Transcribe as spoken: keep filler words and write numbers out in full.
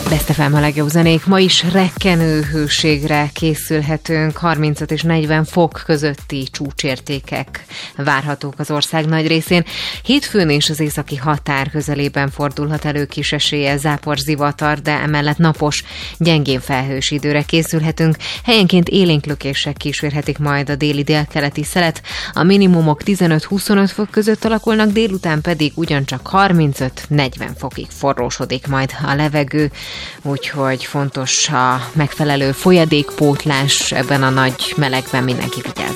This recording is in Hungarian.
Best ef em a legjobb zenék. Ma is rekkenő hőségre készülhetünk. harmincöt és negyven fok közötti csúcsértékek várhatók az ország nagy részén. Hétfőn és az északi határ közelében fordulhat elő kis eséllyel záporzivatar, de emellett napos, gyengén felhős időre készülhetünk. Helyenként élénk lökések kísérhetik majd a déli délkeleti szelet. A minimumok tizenöt-huszonöt fok között alakulnak, délután pedig ugyancsak harmincöt-negyven fokig forrósodik majd a levegő. Úgyhogy fontos a megfelelő folyadékpótlás, ebben a nagy melegben mindenki vigyázz.